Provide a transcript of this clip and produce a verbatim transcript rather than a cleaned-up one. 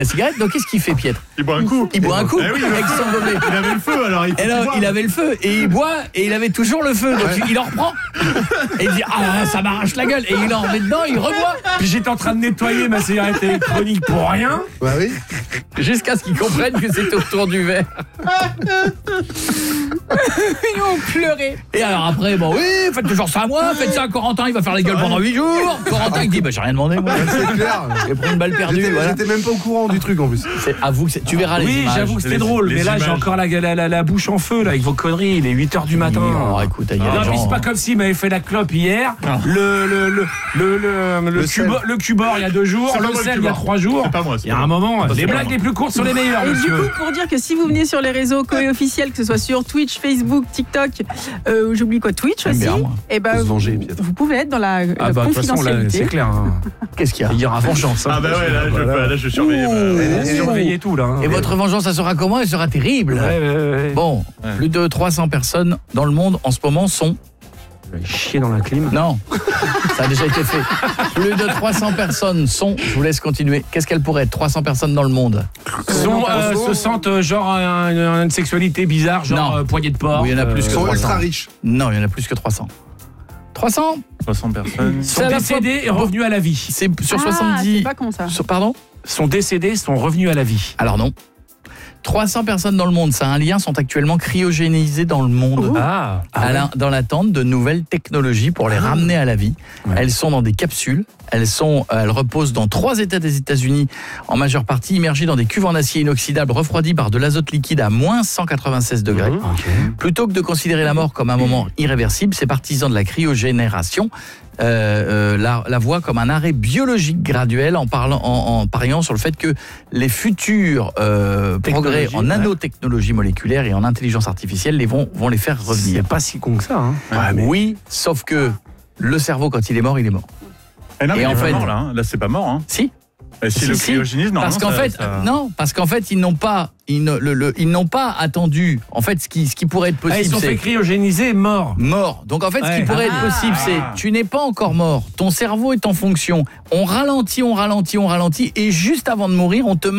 la cigarette. Donc qu'est-ce qu'il fait, Pietre ? Il boit un coup. Il boit un coup Eh oui, avec son gobelet. Il avait le feu alors. Il, Et alors, il avait le feu et il boit et il avait toujours le feu. Donc ouais. il en reprend et il dit ah ça m'arrache la gueule et il en remet dedans, il reboit. Puis j'étais en train de nettoyer ma cigarette électronique pour rien. Bah oui. Jusqu'à ce qu'ils comprennent que c'est autour du verre. Ils ont pleuré. Et alors après, bon oui, faites toujours ça à moi, faites ça à Corentin, il va faire la gueule pendant huit jours. Corentin il dit bah j'ai rien demandé moi. C'est clair. J'ai pris une balle perdue. J'étais, voilà. j'étais même pas au courant du truc en plus. C'est, avoue que c'est, tu verras les oui, images. Oui, j'avoue que c'était Les- drôle, les mais là images. j'ai encore la, la, la, la bouche en feu là avec vos conneries, il est huit heures du matin. Non, écoute, il y a Non, des puis gens- c'est pas comme s'il m'avait fait la clope hier, le le le le le, le, Le cubo- sel. le cubord il y a deux jours, C'est pas le moi le sel il y a cubord. trois jours. C'est pas moi, c'est Il y a pas un moi. moment, Ça, c'est les pas blagues moi. les plus courtes sont les meilleures, Et du monsieur. coup, pour dire que si vous venez sur les réseaux Coé officiels, que ce soit sur Twitch, Facebook, TikTok, euh, j'oublie quoi, Twitch J'aime aussi, bien, moi. et ben Faut se vous, venger, Pietre. vous pouvez être dans la, Ah la bah de toute façon là confidentialité. c'est clair. Hein. Qu'est-ce qu'il y a ? Il y aura vengeance. Hein. Ah bah ouais, là, je, Voilà. là, je surveillais. Ouh. bah, Et surveillez tout là. Hein. Et votre vengeance, ça sera comment ? Elle sera terrible. Ouais, ouais, ouais. Bon, Ouais. plus de trois cents personnes dans le monde en ce moment sont... Je vais chier dans la clim. Non, ça a déjà été fait. Plus de trois cents personnes sont... Je vous laisse continuer. Qu'est-ce qu'elles pourraient être ? trois cents personnes dans le monde. Sont, euh, se sentent euh, genre un- une, une sexualité bizarre, genre Non. euh, poignée de porc. Oui, il y en a plus Ils que sont trois cents. ultra riches. Non, il y en a plus que trois cents. trois cents ? soixante personnes. Sont à la décédés fois- et revenus à la vie. C'est sur Ah, soixante-dix... c'est pas con ça. Sur- pardon ? Sont décédés, sont revenus à la vie. Alors non. trois cents personnes dans le monde, ça a un lien, sont actuellement cryogénisées dans le monde. Ah, À la- dans l'attente de nouvelles technologies pour les ramener à la vie. Ouais. Elles sont dans des capsules. Elles, sont, elles reposent dans trois États des États-Unis, en majeure partie immergées dans des cuves en acier inoxydable refroidies par de l'azote liquide à moins cent quatre-vingt-seize degrés. Plutôt que de considérer la mort comme un moment irréversible, ces partisans de la cryogénération euh, euh, la, la voient comme un arrêt biologique graduel en, parlant, en, en pariant sur le fait que les futurs euh, progrès Technologie, en ouais. nanotechnologie moléculaire et en intelligence artificielle les vont, vont les faire C'est revenir. pas si con que ça. Hein. Ouais, mais Oui, sauf que le cerveau, quand il est mort, il est mort. Eh non, mais Et il en est pas fait- mort là. hein. Là, c'est pas mort. Hein. Si. Et si Si, le si. cryogénisme, Parce qu'en normalement, fait, ça- ça- non, parce qu'en fait, ils n'ont pas, ils ne, le, le- ils n'ont pas attendu. En fait, ce qui, ce qui pourrait être Ah, ils possible, sont fait c'est cryogéniser, morts. mort. Donc en fait, ce Ouais. qui pourrait Ah. être possible, c'est tu n'es pas encore mort. Ton cerveau est en fonction. On ralentit, on ralentit, on ralentit, et juste avant de mourir, on te